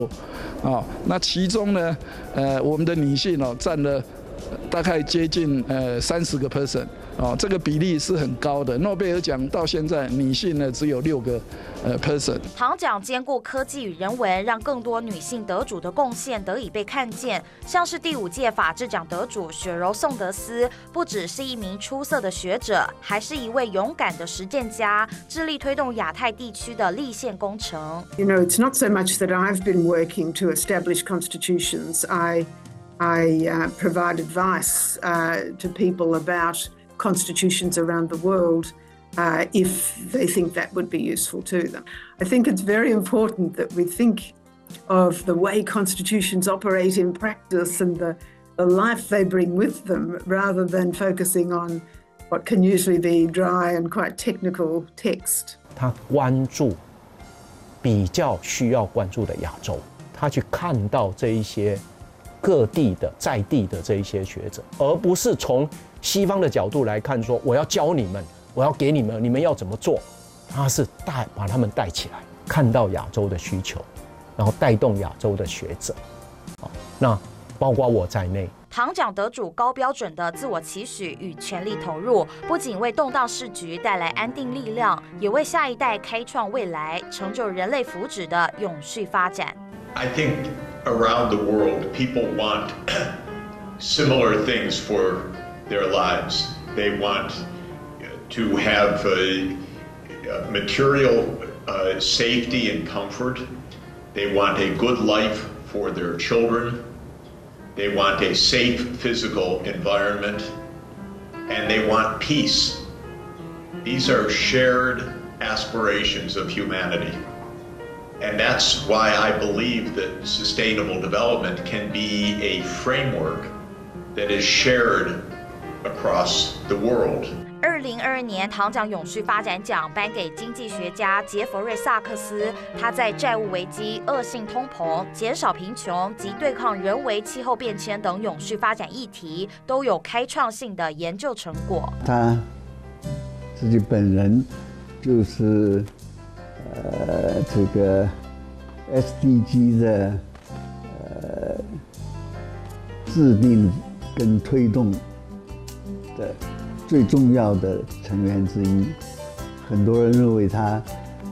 那其中呢，我们的女性占了大概接近30%，这个比例是很高的。诺贝尔奖到现在女性呢只有6%。 唐奖兼顾科技与人文，让更多女性得主的贡献得以被看见。像是第5届法治奖得主雪柔宋德斯，不只是一名出色的学者，还是一位勇敢的实践家，致力推动亚太地区的立宪工程。 You know, it's not so much that I've been working to establish constitutions. I provide advice to people about constitutions around the world if they think that would be useful to them. I think it's very important that we think of the way constitutions operate in practice and the life they bring with them rather than focusing on what can usually be dry and quite technical text. 他关注比较需要关注的亚洲，他去看到这一些各地的在地的这一些学者，而不是从西方的角度来看说我要教你们，我要给你们，你们要怎么做。他是把他们带起来，看到亚洲的需求，然后带动亚洲的学者。那包括我在内。 唐奖得主高标准的自我期许与全力投入，不仅为动荡世局带来安定力量，也为下一代开创未来，成就人类福祉的永续发展。 I think around the world, people want similar things for their lives. They want to have material safety and comfort. They want a good life for their children. They want a safe physical environment. And they want peace. These are shared aspirations of humanity. And that's why I believe that sustainable development can be a framework that is shared across the world. 2022年唐奖永续发展奖颁给经济学家杰弗瑞·萨克斯，他在债务危机、恶性通膨、减少贫穷及对抗人为气候变迁等永续发展议题都有开创性的研究成果。 他自己本人就是这个 SDG 的制定跟推动的最重要的成员之一。很多人认为他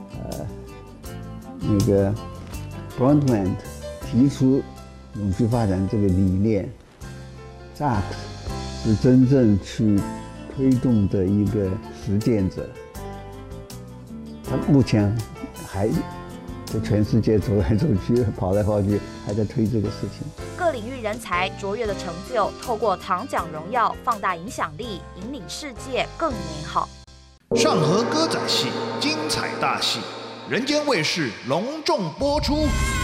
那个 Brundtland 提出永续发展这个理念 ，Sachs 是真正去推动的一个实践者。他目前还在全世界走来走去，跑来跑去，还在推这个事情。 各领域人才卓越的成就，透过唐奖荣耀放大影响力，引领世界更美好。 上河歌仔戏精彩大戏，人间卫视隆重播出。